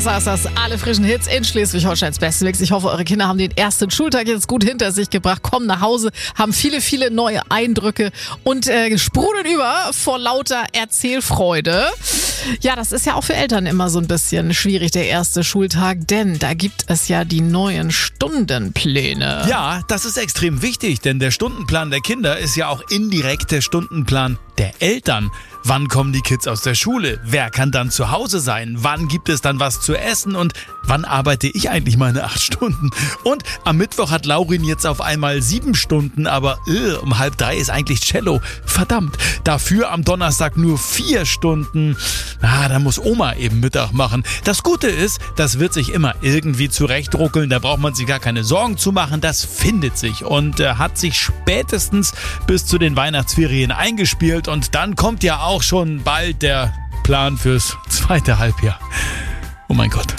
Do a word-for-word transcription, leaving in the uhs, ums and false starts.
so ist das. Alle frischen Hits in Schleswig-Holsteins Beste Mix. Ich hoffe, eure Kinder haben den ersten Schultag jetzt gut hinter sich gebracht, kommen nach Hause, haben viele, viele neue Eindrücke und äh, sprudeln über vor lauter Erzählfreude. Ja, das ist ja auch für Eltern immer so ein bisschen schwierig, der erste Schultag, denn da gibt es ja die neuen Stundenpläne. Ja, das ist extrem wichtig, denn der Stundenplan der Kinder ist ja auch indirekt der Stundenplan der Eltern. Wann kommen die Kids aus der Schule? Wer kann dann zu Hause sein? Wann gibt es dann was zu essen? Und wann arbeite ich eigentlich meine acht Stunden? Und am Mittwoch hat Laurin jetzt auf einmal sieben Stunden, aber äh, um halb drei ist eigentlich Cello. Verdammt, dafür am Donnerstag nur vier Stunden. Na, da muss Oma eben Mittag machen. Das Gute ist, das wird sich immer irgendwie zurechtruckeln. Da braucht man sich gar keine Sorgen zu machen. Das findet sich und äh, hat sich spätestens bis zu den Weihnachtsferien eingespielt. Und dann kommt ja auch auch schon bald der Plan fürs zweite Halbjahr. Oh mein Gott.